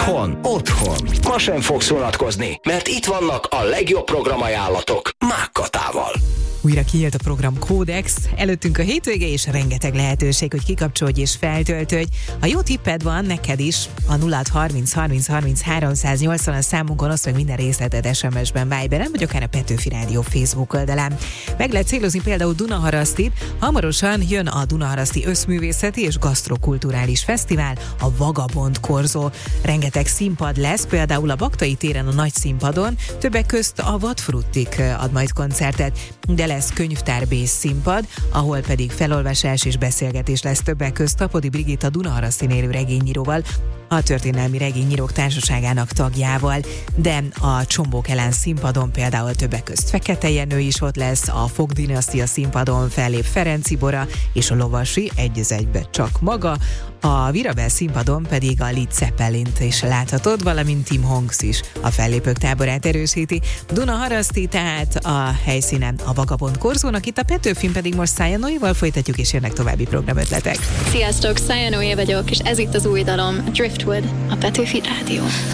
Otthon. Ma sem fogsz unatkozni, mert itt vannak a legjobb programajánlatok Mákkatával. Újra kinyílt a program Kódex, előttünk a hétvége és rengeteg lehetőség, hogy kikapcsolj és feltöltődj. Ha jó tipped van neked is, a 0630 30 30 380 számunkon oszd meg minden részletet SMS-ben, Viberen, vagy akár a Petőfi Rádió Facebook oldalán. Meg lehet célozni például Dunaharasztit, hamarosan jön a Dunaharaszti Összművészeti és Gasztrokulturális Fesztivál, a Vagabond Korzó. Rengeteg színpad lesz, például a Baktai téren a nagy színpadon, többek közt a Vadfruttik ad majd koncertet, de lesz könyvtárbész színpad, ahol pedig felolvasás és beszélgetés lesz többek közt Tapodi Brigitta Dunaharasztin élő regényíróval, a Történelmi Regényírók Társaságának tagjával, de a Csombók ellen színpadon például többek közt Fekete Jenő is ott lesz, a Fogdinasztia színpadon fellép Ferenci Bora, és a Lovasi egy az egybe csak maga, a Virabel színpadon pedig a Led Zeppelint is láthatod, valamint Tim Honks is a fellépők táborát erősíti. Dunaharaszti tehát a helyszínen a Vagabond Korzónak, itt a Petőfin pedig most Szája Noéval folytatjuk, és jönnek további programötletek. Sziasztok, Szája Noé vagyok, és ez itt az új dalom, Driftwood, a Petőfi Rádió.